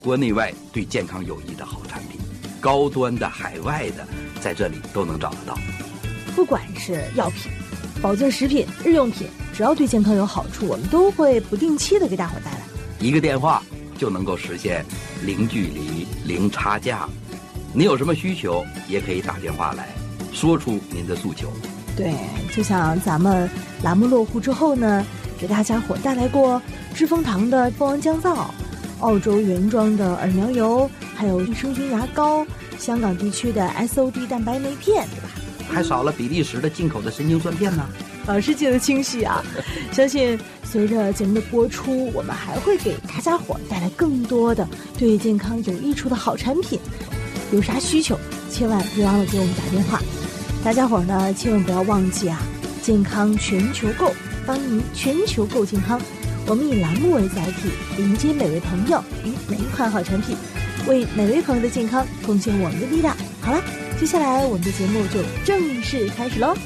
国内外对健康有益的好产品，高端的、海外的，在这里都能找得到。 不管是药品、保健食品、日用品，只要对健康有好处，我们都会不定期的给大伙带来。 一个电话就能够实现零距离、零差价。你有什么需求，也可以打电话来，说出您的诉求。 对，就像咱们栏目落户之后呢，给大家伙带来过知蜂堂的蜂王降噪、澳洲原装的耳苗油，还有益生菌牙膏，香港地区的 SOD 蛋白酶片，对吧？ 还少了比利时的进口的神经酸片呢。 老师记得清晰啊！相信随着节目的播出，我们还会给大家伙带来更多的对健康有益处的好产品。有啥需求，千万别忘了给我们打电话。大家伙呢，千万不要忘记啊！健康全球购，帮您全球购健康。我们以栏目为载体，迎接每位朋友与每一款好产品，为每位朋友的健康贡献我们的力量。好了，接下来我们的节目就正式开始喽。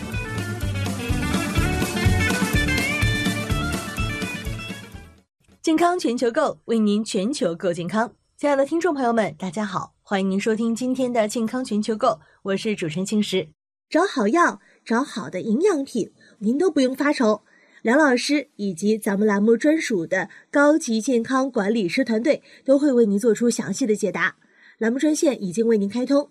健康全球购，为您全球购健康。亲爱的听众朋友们，大家好，欢迎您收听今天的健康全球购，我是主持人庆石。找好药，找好的营养品，您都不用发愁。梁老师以及咱们栏目专属的高级健康管理师团队都会为您做出详细的解答。栏目专线已经为您开通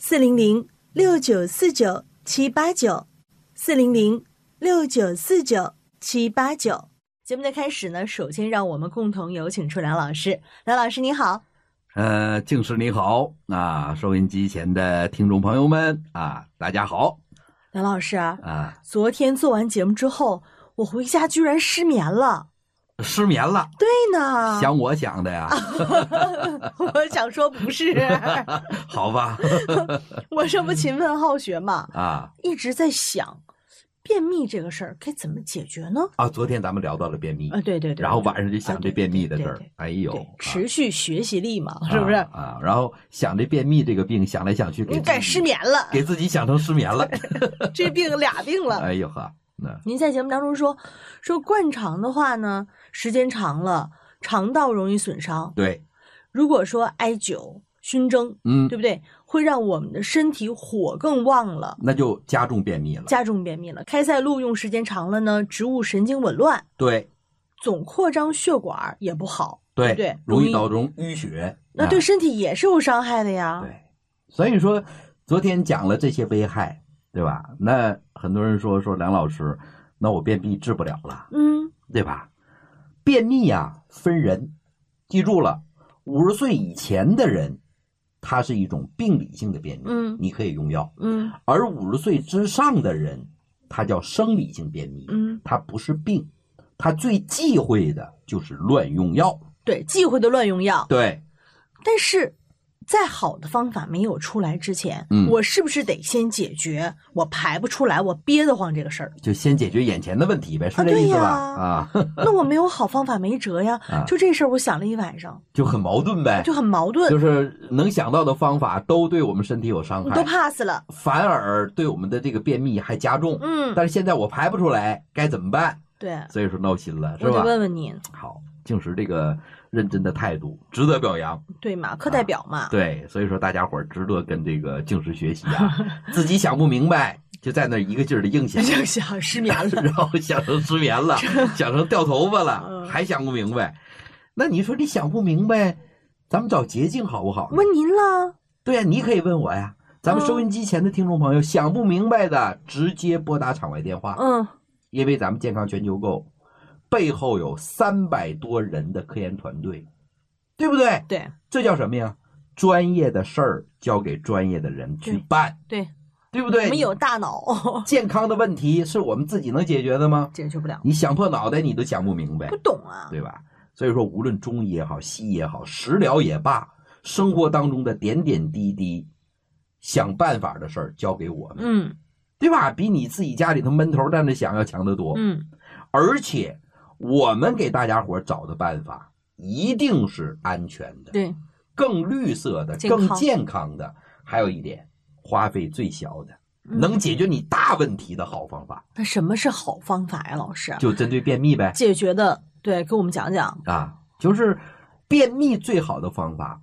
，400-6949-789，400-6949-789。节目的开始呢，首先让我们共同有请出梁老师。梁老师你好。 静师你好啊，收音机前的听众朋友们啊，大家好。 梁老师啊，昨天做完节目之后，我回家居然失眠了。 失眠了？ 对呢。 想我想的呀。 我想说不是。 好吧。 我这不勤奋好学嘛，一直在想便秘这个事儿该怎么解决呢？ 昨天咱们聊到了便秘对， 然后晚上就想这便秘的事儿，哎呦， 持续学习力嘛，是不是然后想这便秘这个病，想来想去给该失眠了， 给自己想成失眠了。 这病俩病了。 哎呦呵， 您在节目当中说灌肠的话呢，时间长了肠道容易损伤。 对， 如果说艾灸熏蒸，对不对？会让我们的身体火更旺了， 那就加重便秘了。 开塞露用时间长了呢，植物神经紊乱， 对， 总扩张血管也不好，对不对？ 容易导致淤血， 那对身体也是有伤害的呀。 对，所以说昨天讲了这些危害，对吧？那很多人说梁老师，那我便秘治不了了，对吧？便秘分人，记住了，50岁以前的人它是一种病理性的便秘，你可以用药，而50岁之上的人它叫生理性便秘，它不是病，它最忌讳的就是乱用药。 对，忌讳的乱用药。 对， 但是再好的方法没有出来之前，我是不是得先解决我排不出来我憋得慌这个事儿？ 就先解决眼前的问题呗，是这意思吧？ 那我没有好方法没辙呀。就这事儿我想了一晚上， 就很矛盾呗，就是能想到的方法都对我们身体有伤害， 都 pass 了， 反而对我们的这个便秘还加重。但是现在我排不出来，该怎么办？ 对， 所以说闹心了，是吧？ 我就问问您。 好，静时这个认真的态度值得表扬。 对嘛，课代表嘛。 对，所以说大家伙儿值得跟这个静时学习自己想不明白就在那一个劲儿的硬想失眠了， 然后想成失眠了，想成掉头发了，还想不明白。那你说你想不明白，咱们找捷径好不好？ 问您了。 对呀，你可以问我呀。咱们收音机前的听众朋友，想不明白的直接拨打场外电话。因为咱们健康全球购背后有300多人的科研团队，对不对？ 对， 这叫什么呀？专业的事儿交给专业的人去办，对不对？ 我们有大脑， 健康的问题是我们自己能解决的吗？ 解决不了。 你想破脑袋你都想不明白， 不懂啊， 对吧？所以说，无论中医也好，西医也好，食疗也罢，生活当中的点点滴滴，想办法的事儿交给我们，对吧？比你自己家里头闷头站着想要强得多。而且我们给大家伙找的办法一定是安全的， 对， 更绿色的，更健康的，还有一点花费最小的，能解决你大问题的好方法。 那什么是好方法呀，老师？ 就针对便秘呗， 解决的。对，跟我们讲讲就是便秘最好的方法